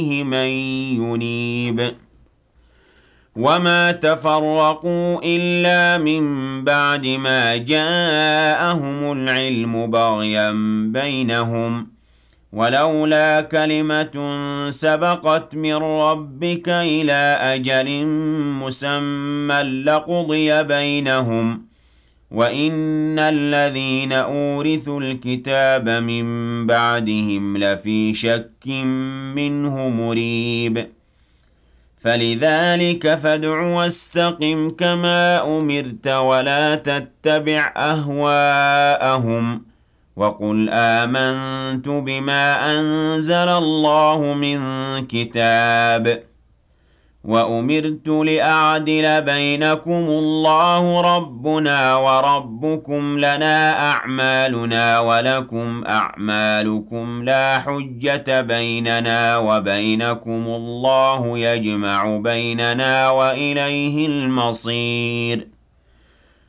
من ينيب وما تفرقوا إلا من بعد ما جاءهم العلم بغيا بينهم ولولا كلمة سبقت من ربك إلى أجل مسمى لقضي بينهم وإن الذين أورثوا الكتاب من بعدهم لفي شك منه مريب فلذلك فادع واستقم كما أمرت ولا تتبع أهواءهم وقل آمنت بما أنزل الله من كتاب وأمرت لأعدل بينكم الله ربنا وربكم لنا أعمالنا ولكم أعمالكم لا حجة بيننا وبينكم الله يجمع بيننا وإليه المصير